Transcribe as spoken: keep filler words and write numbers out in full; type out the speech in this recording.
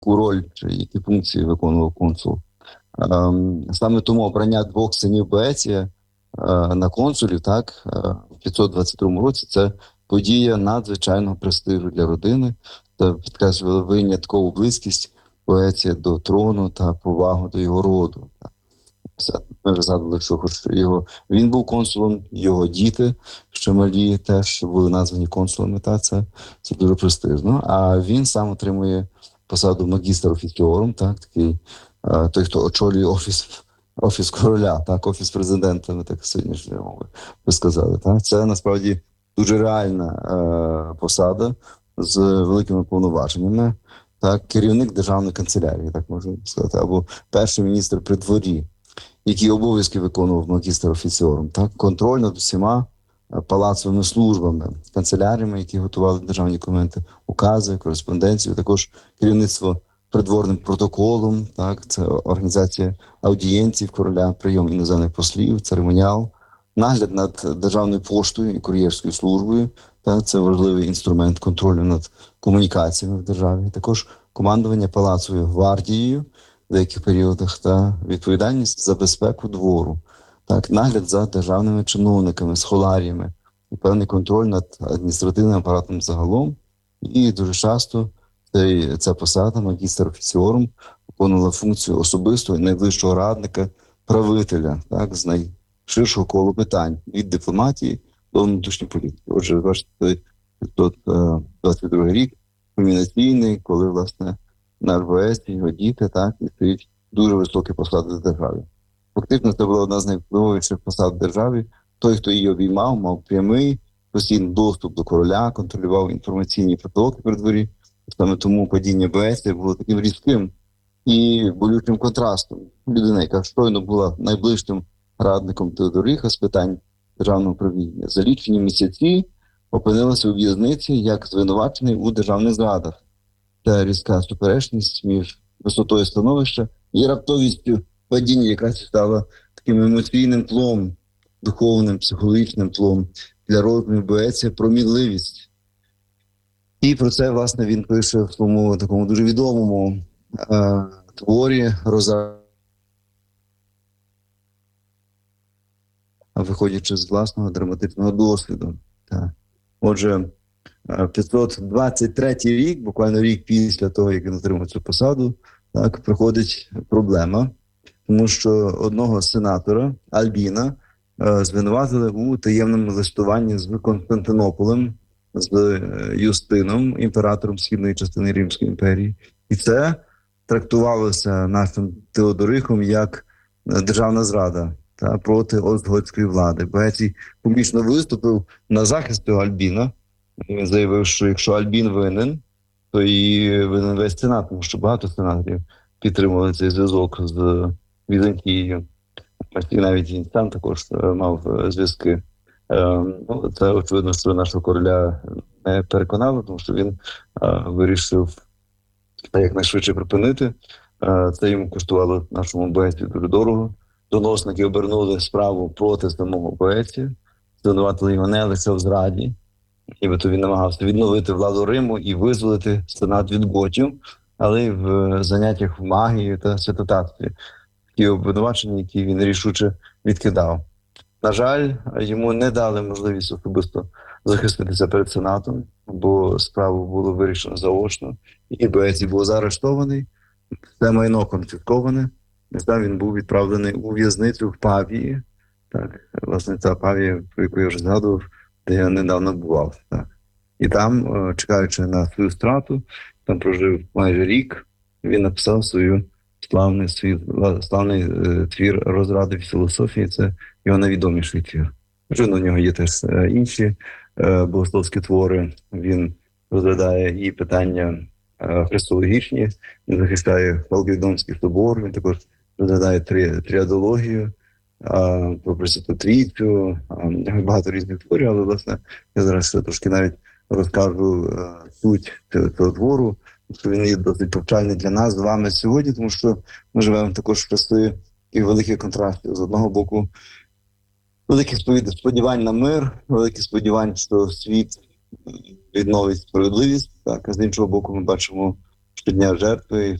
яку роль чи які функції виконував консул. Саме тому обрання двох синів Боеція на консулів, так, в п'ятсот двадцять другому році, це подія надзвичайного престижу для родини, та підкреслювала виняткову близькість Боеція до трону та повагу до його роду. Ми вже згадували, що хоч його він був консулом, його діти, що малі, теж були названі консулами. Та це, це дуже престижно. А він сам отримує посаду магістр офіціорум, так, такий той, хто очолює офіс офіс короля, так, офіс президента, ми так сьогоднішньої мови ви сказали. Так. Це насправді дуже реальна е, посада з великими повноваженнями. Так, керівник державної канцелярії, так можна сказати, або перший міністр при дворі, які обов'язки виконував магістр офіціором, так, контроль над усіма палацовими службами, канцеляріями, які готували державні документи, укази, кореспонденцію, також керівництво придворним протоколом, так, це організація аудієнцій короля, прийом іноземних послів, церемоніал, нагляд над державною поштою і кур'єрською службою, так, це важливий інструмент контролю над комунікаціями в державі, також командування палацовою гвардією в деяких періодах та відповідальність за безпеку двору, так, нагляд за державними чиновниками, схоларіями, і певний контроль над адміністративним апаратом загалом. І дуже часто цей, ця посада, магістр офіціорум, виконувала функцію особистого найближчого радника правителя, так, з найширшого колу питань від дипломатії до внутрішньої політики. Отже, ви бачите, п'ятсот двадцять другий рік кульмінаційний, коли, власне, на ар ве ес його діти, так, і стоїть дуже високі посади в державі. Фактично, це була одна з найвпливовіших посад в державі. Той, хто її обіймав, мав прямий постійний доступ до короля, контролював інформаційні потоки при дворі. Саме тому падіння Боеція було таким різким і болючим контрастом. Людина, яка щойно була найближчим радником Теодоріха з питань державного управління, за лічені місяці опинилася у в'язниці як звинувачений у державних зрадах. Та різка суперечність між висотою становища і раптовістю падіння якраз стала таким емоційним тлом, духовним, психологічним тлом для роздумів Боеція про мінливість. І про це, власне, він пише в своєму такому дуже відомому е, творі «Роза», виходячи з власного драматичного досвіду. Так. Отже, п'ятсот двадцять третій рік, буквально рік після того, як він отримав цю посаду, так, приходить проблема, тому що одного сенатора, Альбіна, е, звинуватили у таємному листуванні з Константинополем, з Юстином, імператором східної частини Римської імперії. І це трактувалося нашим Теодорихом як державна зрада та, проти остготської влади. Боецій публічно виступив на захист цього Альбіна. Він заявив, що якщо Альбін винен, то і винен весь сенат, тому що багато сенаторів підтримували цей зв'язок з Візантією. І навіть він сам також мав зв'язки. Ну, це очевидно, що нашого короля не переконало, тому що він е, вирішив якнайшвидше припинити. Е, це йому коштувало нашому Боецію дуже дорого. Доносники обернули справу проти самого Боеція, звинуватили його не лише в зраді, нібито він намагався відновити владу Риму і визволити сенат від готів, але й в заняттях в магії та святотатстві. Ті обвинувачення, які він рішуче відкидав. На жаль, йому не дали можливість особисто захиститися перед Сенатом, бо справу було вирішено заочно, і Боецій був заарештований, це майно конфісковане, і там він був відправлений у в'язницю в Павії, так, власне, ця Павія, про яку я вже згадував, де я недавно бував. Так. І там, чекаючи на свою страту, там прожив майже рік, він написав свою славний, свій, славний е, твір «Розради в філософії», це його найвідоміший твір. Звичайно, у нього є теж інші е, богословські твори. Він розглядає і питання е, христологічні, він захищає Халкідонський собор, він також розглядає три, тріадологію, е, про Пресвяту Трійцю, е, багато різних творів, але, власне, я зараз ще трошки навіть розкажу е, суть цього твору, що він є досить повчальний для нас з вами сьогодні, тому що ми живемо також в часи і великих контрастів. З одного боку, великих сподівань на мир, великих сподівань, що світ відновить справедливість, так, а з іншого боку ми бачимо, щодня жертви